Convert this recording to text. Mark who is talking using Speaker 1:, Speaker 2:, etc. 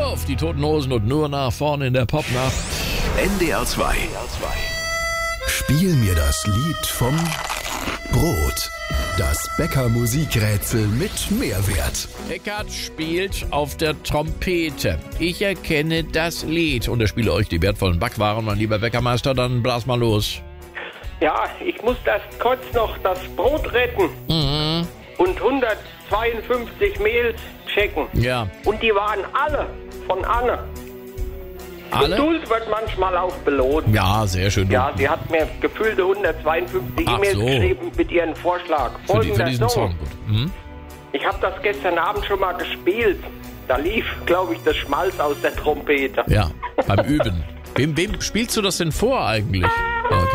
Speaker 1: auf die Toten Hosen und nur nach vorne in der Popnacht.
Speaker 2: NDR 2. Spiel mir das Lied vom Brot. Das Bäcker-Musikrätsel mit Mehrwert.
Speaker 1: Eckart spielt auf der Trompete. Ich erkenne das Lied und ich spiele euch die wertvollen Backwaren, mein lieber Bäckermeister, dann blas mal los.
Speaker 3: Ja, ich muss das kurz noch das Brot retten und 152 Mehl checken.
Speaker 1: Ja.
Speaker 3: Und die waren alle von Anne.
Speaker 1: Alle?
Speaker 3: Geduld wird manchmal auch belohnt.
Speaker 1: Ja, sehr schön.
Speaker 3: Ja, sie hat mir gefühlte 152
Speaker 1: Ach
Speaker 3: E-Mails
Speaker 1: so.
Speaker 3: geschrieben mit ihrem Vorschlag.
Speaker 1: Für
Speaker 3: Folgender
Speaker 1: diesen Song. Gut.
Speaker 3: Ich habe das gestern Abend schon mal gespielt. Da lief, glaube ich, das Schmalz aus der Trompete.
Speaker 1: Ja, beim Üben. Wem spielst du das denn vor eigentlich?